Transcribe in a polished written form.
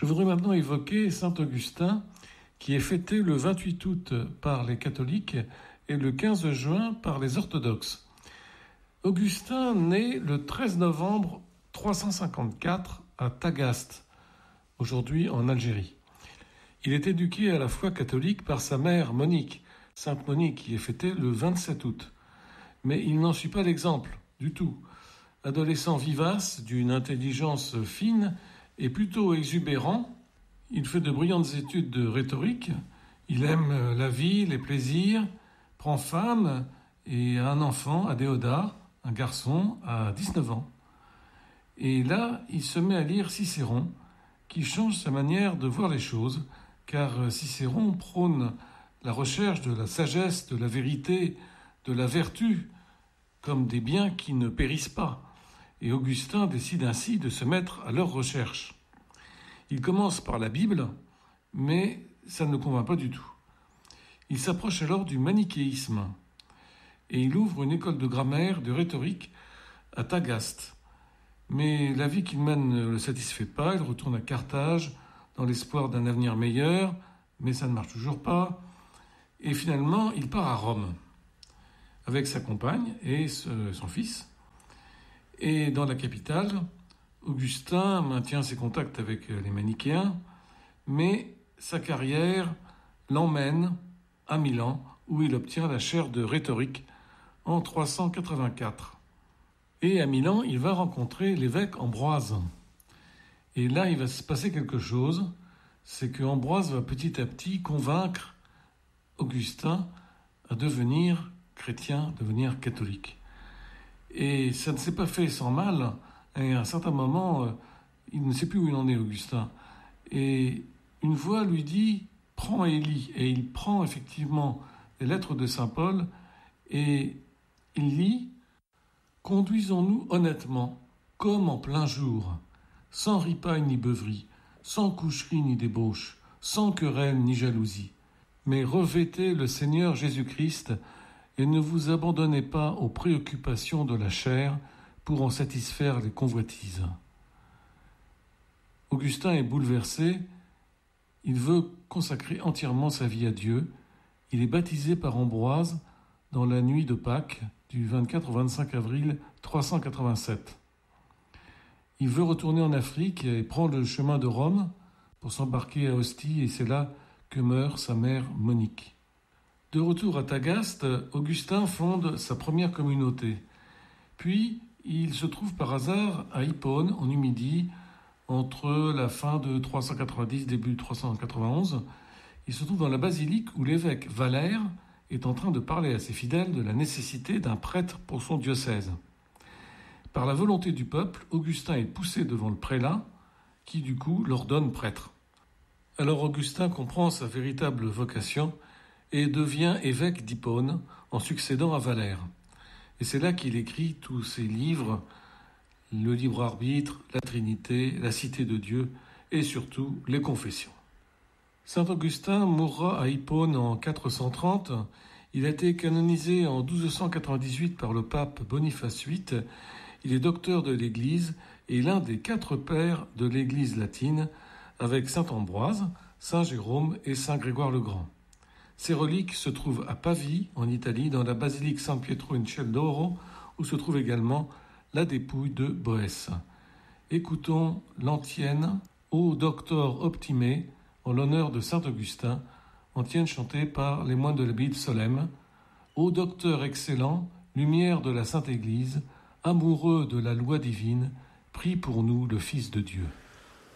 Je voudrais maintenant évoquer saint Augustin, qui est fêté le 28 août par les catholiques et le 15 juin par les orthodoxes. Augustin naît le 13 novembre 354 à Tagaste, aujourd'hui en Algérie. Il est éduqué à la foi catholique par sa mère Monique, sainte Monique, qui est fêtée le 27 août. Mais il n'en suit pas l'exemple, du tout. Adolescent vivace, d'une intelligence fine et plutôt exubérant, il fait de brillantes études de rhétorique. Il aime la vie, les plaisirs, prend femme et a un enfant, Adéodat, un garçon, à 19 ans. Et là, il se met à lire Cicéron, qui change sa manière de voir les choses, car Cicéron prône la recherche de la sagesse, de la vérité, de la vertu, comme des biens qui ne périssent pas. Et Augustin décide ainsi de se mettre à leur recherche. Il commence par la Bible, mais ça ne le convainc pas du tout. Il s'approche alors du manichéisme et il ouvre une école de grammaire, de rhétorique à Tagaste. Mais la vie qu'il mène ne le satisfait pas, il retourne à Carthage dans l'espoir d'un avenir meilleur, mais ça ne marche toujours pas. Et finalement, il part à Rome avec sa compagne et son fils. Et dans la capitale, Augustin maintient ses contacts avec les manichéens, mais sa carrière l'emmène à Milan, où il obtient la chaire de rhétorique en 384. Et à Milan, il va rencontrer l'évêque Ambroise. Et là, il va se passer quelque chose, c'est que Ambroise va petit à petit convaincre Augustin à devenir chrétien, devenir catholique. Et ça ne s'est pas fait sans mal. Et à un certain moment, il ne sait plus où il en est, Augustin. Et une voix lui dit « Prends et lis ». Et il prend effectivement les lettres de saint Paul et il lit « Conduisons-nous honnêtement, comme en plein jour, sans ripaille ni beuverie, sans coucherie ni débauche, sans querelle ni jalousie. Mais revêtez le Seigneur Jésus-Christ et ne vous abandonnez pas aux préoccupations de la chair pour en satisfaire les convoitises. » Augustin est bouleversé. Il veut consacrer entièrement sa vie à Dieu. Il est baptisé par Ambroise dans la nuit de Pâques du 24 au 25 avril 387. Il veut retourner en Afrique et prend le chemin de Rome pour s'embarquer à Ostie, et c'est là que meurt sa mère Monique. De retour à Tagaste, Augustin fonde sa première communauté. Puis, il se trouve par hasard à Hippone, en Numidie, entre la fin de 390 début 391. Il se trouve dans la basilique où l'évêque Valère est en train de parler à ses fidèles de la nécessité d'un prêtre pour son diocèse. Par la volonté du peuple, Augustin est poussé devant le prélat, qui du coup l'ordonne prêtre. Alors Augustin comprend sa véritable vocation et devient évêque d'Hippone en succédant à Valère. Et c'est là qu'il écrit tous ses livres, le libre arbitre, la Trinité, la Cité de Dieu et surtout les Confessions. Saint Augustin mourra à Hippone en 430. Il a été canonisé en 1298 par le pape Boniface VIII. Il est docteur de l'Église et l'un des 4 pères de l'Église latine avec saint Ambroise, saint Jérôme et saint Grégoire le Grand. Ses reliques se trouvent à Pavie, en Italie, dans la basilique San Pietro in Ciel d'Oro, où se trouve également la dépouille de Boès. Écoutons l'antienne Ô Doctor Optime, en l'honneur de saint Augustin, antienne chantée par les moines de l'abbaye de Solesmes. Ô Docteur excellent, lumière de la Sainte Église, amoureux de la loi divine, prie pour nous le Fils de Dieu.